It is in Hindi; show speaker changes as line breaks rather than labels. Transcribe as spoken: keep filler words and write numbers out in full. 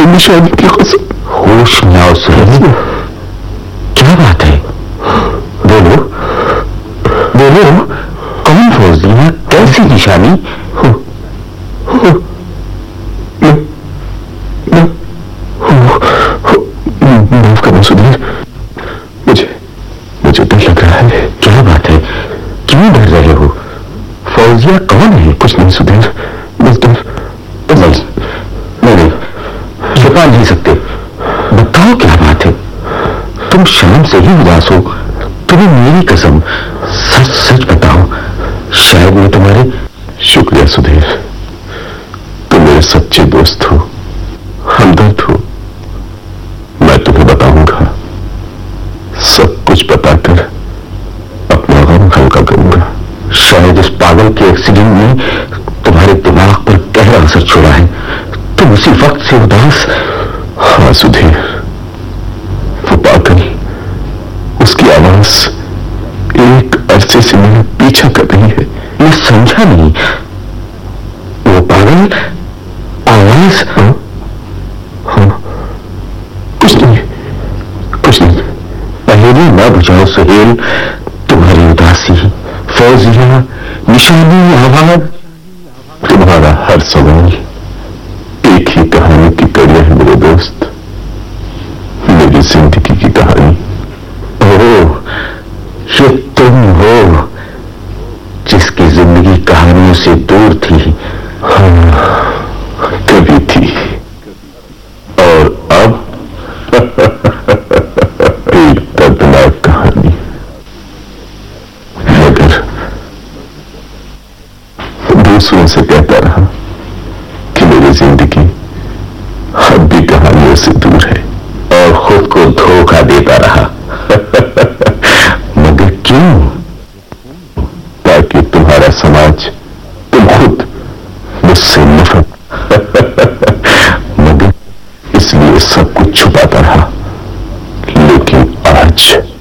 निशानी की कसम।
होश में आओ सुहेल, क्या बात है? बोलो बोलो, कौन फौजिया, कैसी निशानी?
हो, हो, मैं, मैं, हो, हो, माफ करना सुधीर, मुझे मुझे डर लग रहा है।
क्या बात है, क्यों डर रहे हो? फौजिया कौन है?
कुछ नहीं सुधीर, बस डर बस
नहीं नहीं, छुपा नहीं सकते, बताओ क्या बात है? तुम शाम से ही उदास हो, तुम्हें मेरी कसम सच सच बताओ, शायद मैं तुम्हारे।
शुक्रिया सुधीर, तुम मेरे सच्चे दोस्त हो, हमदर्द हो। मैं तुम्हें बताऊंगा, सब कुछ बताकर अपना गम हल्का करूंगा।
शायद इस पागल के एक्सीडेंट ने तुम्हारे दिमाग पर गहरा असर छोड़ा है, तुम उसी वक्त से उदास।
हाँ सुधीर, वो पागल, उसकी आवाज एक अरसे से मेरा पीछा कर रही है।
मैं समझा नहीं, वो पागल आवाज?
हाँ, हाँ, कुछ नहीं कुछ नहीं।
पहेली न बुझाओ सुहेल, तुम्हारी उदासी, फौजिया, निशानी, आवाज,
तुम्हारा हर सवाल एक ही कहानी की कड़िया है मेरे दोस्त, मेरी जिंदगी की कहानी।
ओह, ये तुम हो जिसकी जिंदगी कहानियों से दूर थी।
हाँ, कभी थी, और अब एक दर्दनाक कहानी। मगर दूसरों से कहता रहा कि मेरी जिंदगी अब भी कहानियों से दूर है,
और खुद को धोखा देता रहा।
मगर क्यों? ताकि तुम्हारा समाज, तुम खुद मुझसे नफरत। मगर इसलिए सब कुछ छुपाता रहा, लेकिन आज